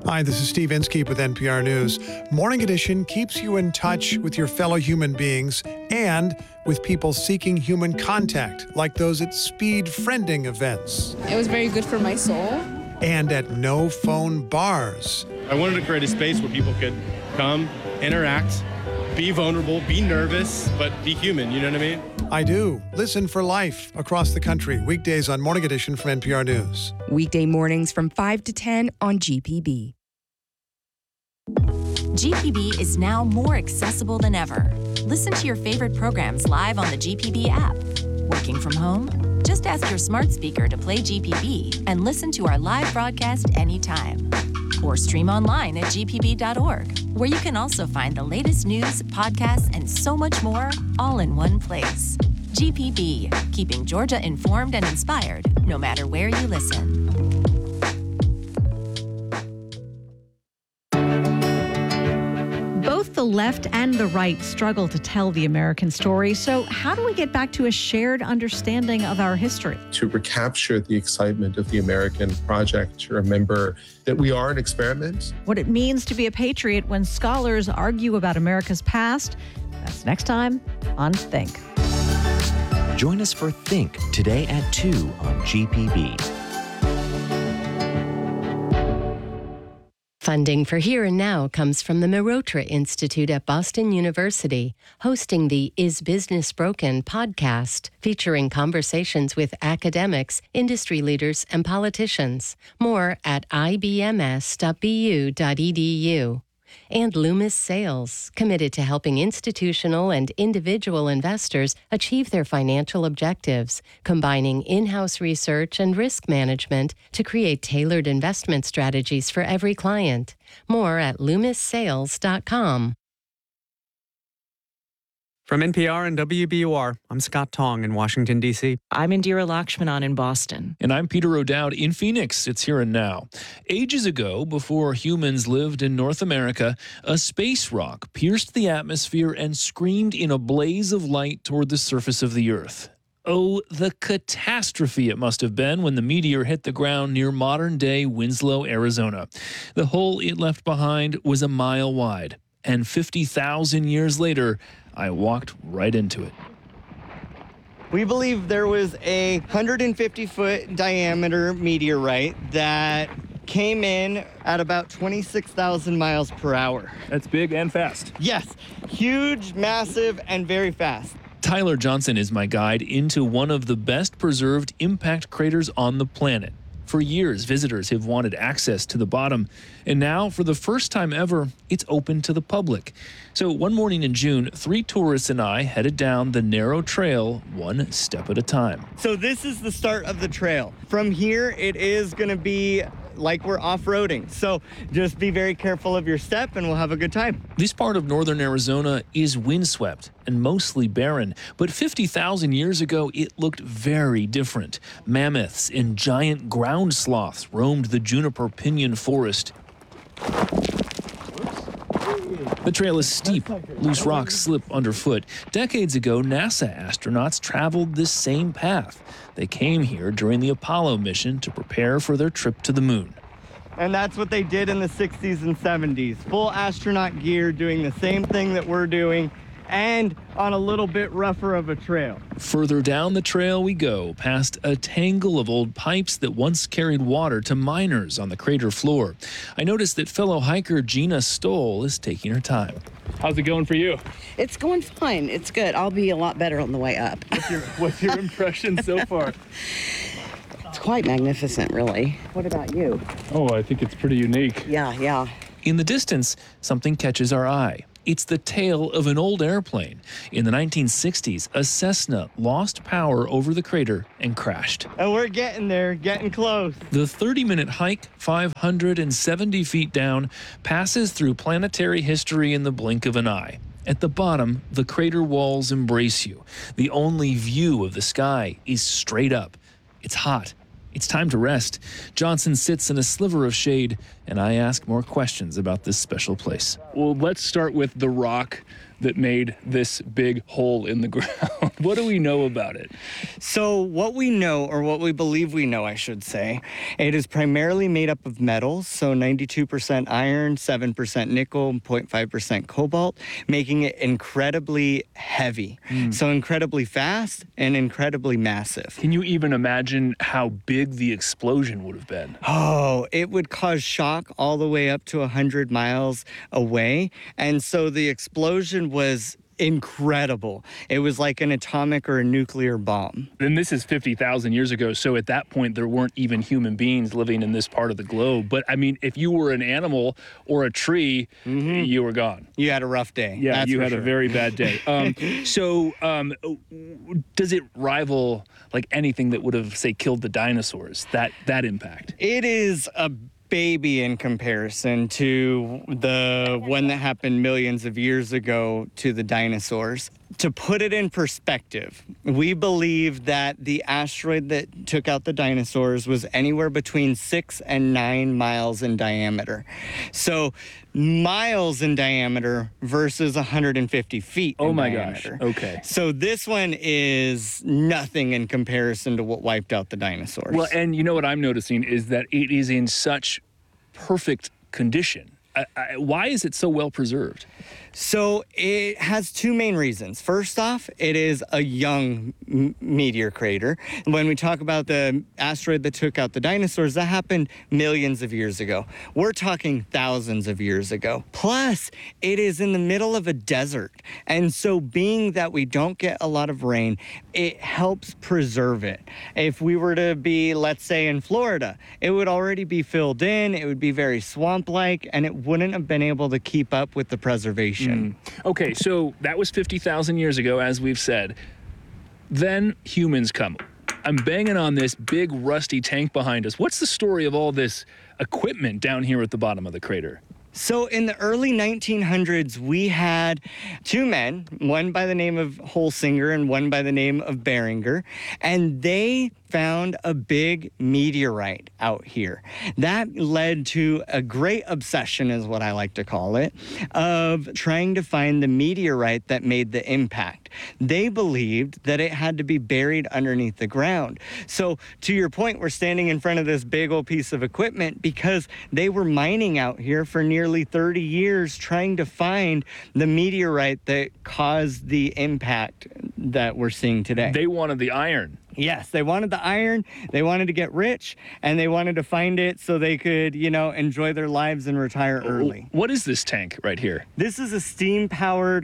Hi, this is Steve Inskeep with NPR News. Morning Edition keeps you in touch with your fellow human beings and with people seeking human contact, like those at speed friending events. It was very good for my soul. And at no phone bars. I wanted to create a space where people could come, interact, be vulnerable, be nervous, but be human, you know what I mean? I do. Listen for life across the country, weekdays on Morning Edition from NPR News. Weekday mornings from 5 to 10 on GPB. GPB is now more accessible than ever. Listen to your favorite programs live on the GPB app. Working from home? Just ask your smart speaker to play GPB and listen to our live broadcast anytime. Or stream online at gpb.org, where you can also find the latest news, podcasts, and so much more all in one place. GPB, keeping Georgia informed and inspired, no matter where you listen. Both the left and the right struggle to tell the American story. So how do we get back to a shared understanding of our history? To recapture the excitement of the American project, to remember that we are an experiment. What it means to be a patriot when scholars argue about America's past. That's next time on Think. Join us for Think today at 2 on GPB. Funding for Here and Now comes from the Mehrotra Institute at Boston University, hosting the Is Business Broken podcast, featuring conversations with academics, industry leaders, and politicians. More at ibms.bu.edu. And Loomis Sales, committed to helping institutional and individual investors achieve their financial objectives, combining in-house research and risk management to create tailored investment strategies for every client. More at loomissales.com. From NPR and WBUR, I'm Scott Tong in Washington, D.C. I'm Indira Lakshmanan in Boston. And I'm Peter O'Dowd in Phoenix. It's Here and Now. Ages ago, before humans lived in North America, a space rock pierced the atmosphere and screamed in a blaze of light toward the surface of the Earth. Oh, the catastrophe it must have been when the meteor hit the ground near modern-day Winslow, Arizona. The hole it left behind was a mile wide. And 50,000 years later, I walked right into it. We believe there was a 150-foot diameter meteorite that came in at about 26,000 miles per hour. That's big and fast. Yes, huge, massive, and very fast. Tyler Johnson is my guide into one of the best preserved impact craters on the planet. For years, visitors have wanted access to the bottom, and now, for the first time ever, it's open to the public. So one morning in June, 3 tourists and I headed down the narrow trail, one step at a time. So this is the start of the trail. From here, it is going to be like we're off-roading. So just be very careful of your step and we'll have a good time. This part of northern Arizona is windswept and mostly barren, but 50,000 years ago, it looked very different. Mammoths and giant ground sloths roamed the juniper pinyon forest. The trail is steep. Loose rocks slip underfoot. Decades ago, NASA astronauts traveled this same path. They came here during the Apollo mission to prepare for their trip to the moon. And that's what they did in the 60s and 70s. Full astronaut gear, doing the same thing that we're doing, and on a little bit rougher of a trail. Further down the trail we go, past a tangle of old pipes that once carried water to miners on the crater floor. I noticed that fellow hiker Gina Stoll is taking her time. How's it going for you? It's going fine. It's good. I'll be a lot better on the way up. What's your impression so far? It's quite magnificent, really. What about you? Oh, I think it's pretty unique. Yeah. In the distance, something catches our eye. It's the tail of an old airplane. In the 1960s, a Cessna lost power over the crater and crashed. And we're getting there, getting close. The 30-minute hike, 570 feet down, passes through planetary history in the blink of an eye. At the bottom, the crater walls embrace you. The only view of the sky is straight up. It's hot. It's time to rest. Johnson sits in a sliver of shade, and I ask more questions about this special place. Well, let's start with the rock. that made this big hole in the ground? What do we know about it? So what we know, or what we believe we know, I should say, it is primarily made up of metals, so 92% iron, 7% nickel, 0.5% cobalt, making it incredibly heavy. So incredibly fast and incredibly massive. Can you even imagine how big the explosion would have been? Oh, it would cause shock all the way up to 100 miles away. And so the explosion was incredible. It was like an atomic or a nuclear bomb. And this is 50,000 years ago, so at that point there weren't even human beings living in this part of the globe. But I mean, if you were an animal or a tree, you were gone. You had a rough day. Yeah, that's you for had sure. a very bad day. Does it rival like anything that would have, say, killed the dinosaurs, that impact? It is a baby in comparison to the one that happened millions of years ago to the dinosaurs. To put it in perspective, we believe that the asteroid that took out the dinosaurs was anywhere between 6 and 9 miles in diameter. So miles in diameter versus 150 feet in diameter. Gosh. Okay. So this one is nothing in comparison to what wiped out the dinosaurs. Well, and you know what I'm noticing is that it is in such perfect condition. Why is it so well preserved? So it has two main reasons. First off, it is a young meteor crater. When we talk about the asteroid that took out the dinosaurs, that happened millions of years ago. We're talking thousands of years ago. Plus, it is in the middle of a desert. And so being that we don't get a lot of rain, it helps preserve it. If we were to be, let's say, in Florida, it would already be filled in, it would be very swamp-like, and it wouldn't have been able to keep up with the preservation. Okay, so that was 50,000 years ago, as we've said. Then humans come. I'm banging on this big rusty tank behind us. What's the story of all this equipment down here at the bottom of the crater? So in the early 1900s, we had two men, one by the name of Holsinger and one by the name of Beringer, and they found a big meteorite out here. That led to a great obsession, is what I like to call it, of trying to find the meteorite that made the impact. They believed that it had to be buried underneath the ground. So to your point, we're standing in front of this big old piece of equipment because they were mining out here for nearly 30 years trying to find the meteorite that caused the impact that we're seeing today. They wanted the iron. Yes, they wanted the iron, they wanted to get rich, and they wanted to find it so they could, enjoy their lives and retire early. What is this tank right here? This is a steam-powered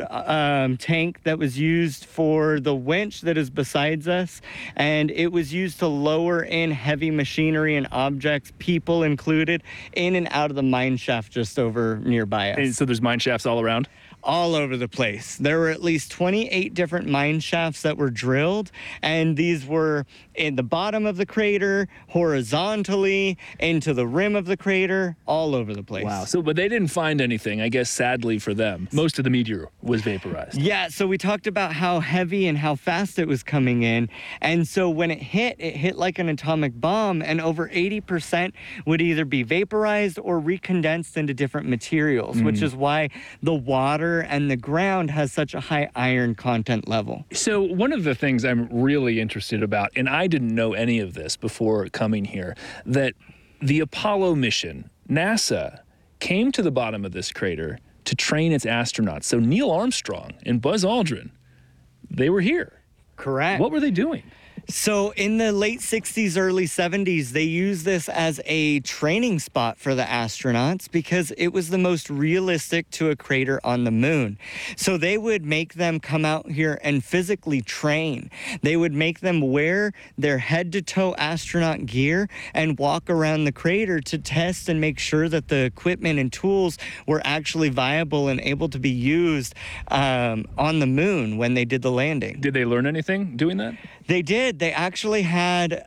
tank that was used for the winch that is besides us, and it was used to lower in heavy machinery and objects, people included, in and out of the mine shaft just over nearby us. And so there's mine shafts all around? All over the place. There were at least 28 different mine shafts that were drilled, and these were in the bottom of the crater, horizontally, into the rim of the crater, all over the place. Wow. But they didn't find anything, I guess, sadly for them. Most of the meteor was vaporized. Yeah, so we talked about how heavy and how fast it was coming in, and so when it hit like an atomic bomb, and over 80% would either be vaporized or recondensed into different materials, which is why the water and the ground has such a high iron content level. So one of the things I'm really interested about, and I didn't know any of this before coming here, that the Apollo mission, NASA, came to the bottom of this crater to train its astronauts. So Neil Armstrong and Buzz Aldrin, they were here. Correct. What were they doing? So in the late 60s, early 70s, they used this as a training spot for the astronauts because it was the most realistic to a crater on the moon. So they would make them come out here and physically train. They would make them wear their head-to-toe astronaut gear and walk around the crater to test and make sure that the equipment and tools were actually viable and able to be used on the moon when they did the landing. Did they learn anything doing that? They did. They actually had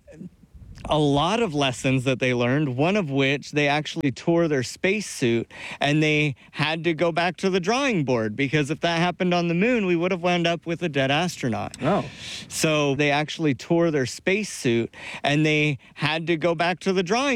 a lot of lessons that they learned, one of which they actually tore their spacesuit and they had to go back to the drawing board because if that happened on the moon, we would have wound up with a dead astronaut. Oh. So they actually tore their spacesuit and they had to go back to the drawing